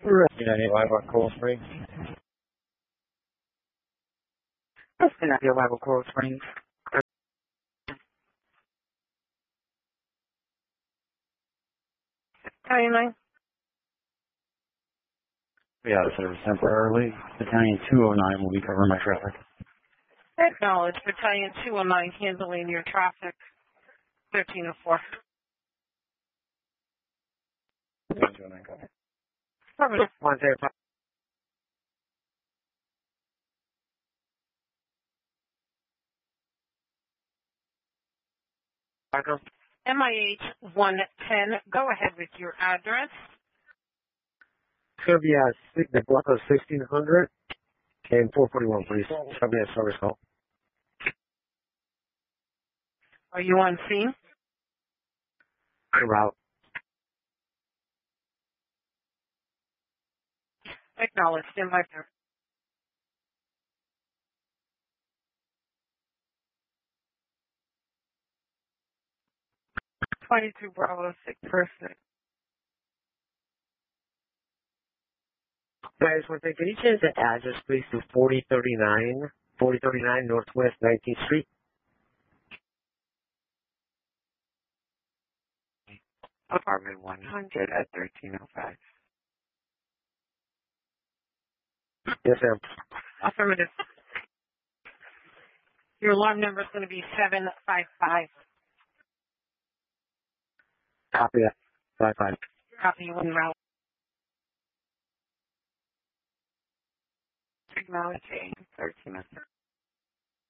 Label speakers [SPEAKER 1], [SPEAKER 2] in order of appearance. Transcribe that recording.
[SPEAKER 1] Yeah, Live Coral Springs.
[SPEAKER 2] That's going to be Live Coral Springs. Italian 9.
[SPEAKER 1] Yeah, service temporarily. Battalion 209 will be covering my traffic.
[SPEAKER 2] Acknowledge. Battalion 209 handling your traffic. 1304.
[SPEAKER 1] 209 copy.
[SPEAKER 2] Affirmative. 105. MIH 110. Go ahead with your address.
[SPEAKER 3] It's going to be the block of 1600 and 441, please. It's going to be a service call.
[SPEAKER 2] Are you on scene?
[SPEAKER 3] En route.
[SPEAKER 2] Acknowledge. Stand by there. #22 Bravo 6 person.
[SPEAKER 3] I just want to say, can you change the address, please, to 4039 Northwest 19th Street?
[SPEAKER 2] Apartment 100 at 1305.
[SPEAKER 3] Yes, ma'am.
[SPEAKER 2] Affirmative. Your alarm number is going to be 755.
[SPEAKER 3] Copy that. 55.
[SPEAKER 2] Copy you en route. Acknowledging 1305.